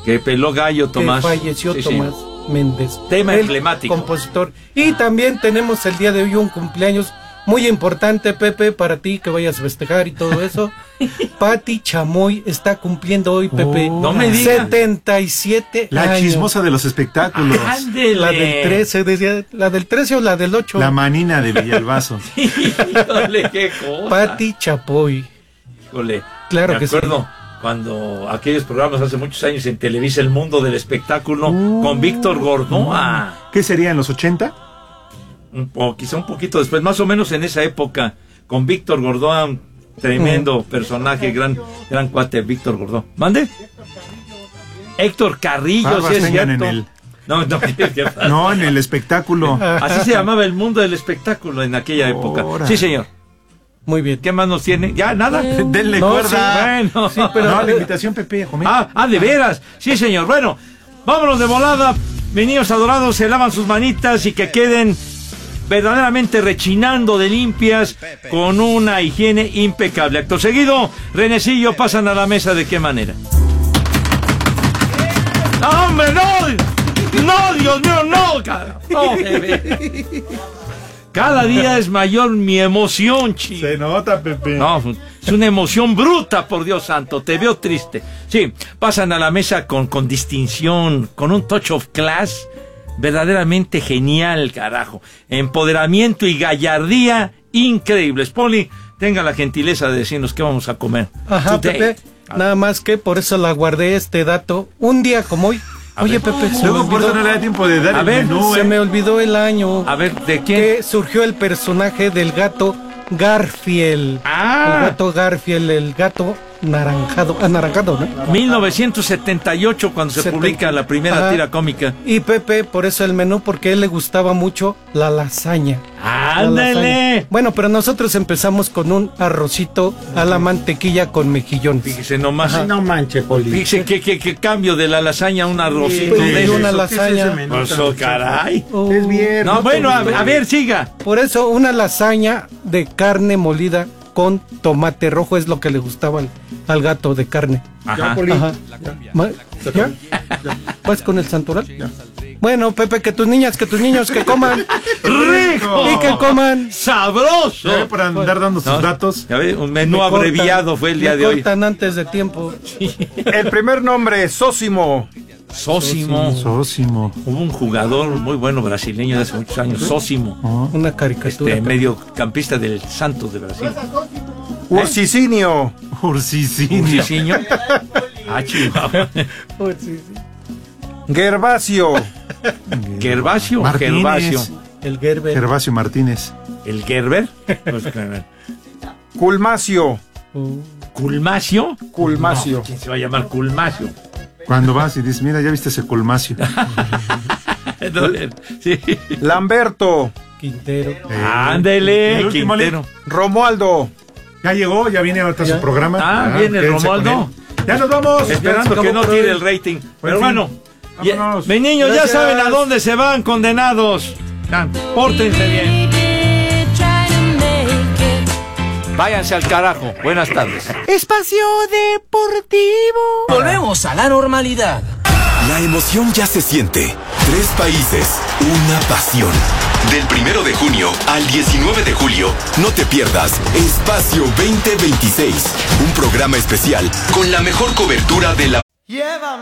Que peló gallo, Tomás. Que falleció Tomás Méndez. Tema emblemático. Compositor. Y también tenemos el día de hoy un cumpleaños muy importante, Pepe, para ti que vayas a festejar y todo eso. Pati Chamoy está cumpliendo hoy, Pepe. No me digas. 77 La años. chismosa de los espectáculos. ¡Ándele! La del 13, decía, la del 13 o la del 8. La manina de Villalbazo. Híjole, qué cosa. Pati Chapoy. Híjole. Claro me que acuerdo cuando aquellos programas hace muchos años en Televisa, El Mundo del Espectáculo, con Víctor Gordoa. ¿Qué sería, en los 80? O quizá un poquito después, más o menos en esa época, con Víctor Gordoa, un tremendo personaje, gran cuate, Víctor Gordoa. ¿Mande? Héctor Carrillo, sí es cierto. En el... No, en el espectáculo. Así se llamaba El Mundo del Espectáculo en aquella época. Sí, señor. Muy bien. ¿Qué más nos tiene? Ya, nada. Denle No, cuerda. Sí, bueno. Sí, pero No, la invitación, Pepe, a comer. De veras. Sí, señor. Bueno, vámonos de volada. Mis niños adorados, se lavan sus manitas y que queden verdaderamente rechinando de limpias, con una higiene impecable. Acto seguido, Renecillo, pasan a la mesa. ¿De qué manera? ¡No, hombre, no! ¡No, Dios mío, no! No, bebé. Cada día es mayor mi emoción, chico. Se nota, Pepe. No, es una emoción bruta, por Dios santo. Te veo triste. Sí, pasan a la mesa con distinción, con un touch of class verdaderamente genial, carajo. Empoderamiento y gallardía increíbles. Poli, tenga la gentileza de decirnos qué vamos a comer. Ajá, Pepe. Nada más que por eso la guardé este dato. Un día como hoy. Oye, Pepe, luego por eso no le da tiempo de dar el menú. Se me olvidó el año. A ver, ¿de quién? Que surgió el personaje del gato Garfield. El gato Garfield, el gato anaranjado, ¿no? 1978, cuando se publica la primera tira cómica. Y Pepe, por eso el menú, porque a él le gustaba mucho la lasaña. ¡Ándale! Bueno, pero nosotros empezamos con un arrocito a la mantequilla con mejillón. Fíjese nomás. Ay, no manche, Poli. Fíjese qué cambio de la lasaña a un arrocito. Y una lasaña. Eso, caray. Es bien. No, bueno, a ver, siga. Por eso una lasaña de carne molida con tomate rojo es lo que le gustaba al gato de carne. Ajá. Ajá. ¿Ya? ¿Vas con el santoral? Ya. Bueno, Pepe, que tus niños que coman. ¡Rico! Y que coman. ¡Sabroso! Ya por andar dando sus datos. Ya ve, un menú abreviado fue el día de hoy. Cortan antes de tiempo. El primer nombre, Sósimo. Sósimo. Hubo un jugador muy bueno brasileño de hace muchos años, Sósimo. Una caricatura. Mediocampista del Santos de Brasil. Ursicinio. Ursicinio. Chihuahua. Gervasio. Gervasio. Martínez. El Gerber. Gervasio Martínez. ¿El Gerber? Culmacio. ¿Culmacio? Culmacio. No, ¿quién se va a llamar Culmacio? Cuando vas y dices, mira, ya viste ese Culmacio. Sí. Lamberto. Quintero. Ándele, Quintero. Romualdo. Ya llegó, ya viene ahorita su programa. Viene quédense Romualdo. con él. Ya nos vamos. Esperando que no tire el rating. Pero bueno, vámonos. mis niños, Gracias. ya saben a dónde se van, condenados. Pórtense bien. Váyanse al carajo. Buenas tardes. Espacio Deportivo. Volvemos a la normalidad. La emoción ya se siente. 3 países, una pasión. Del 1 de junio al 19 de julio, no te pierdas Espacio 2026, un programa especial con la mejor cobertura de la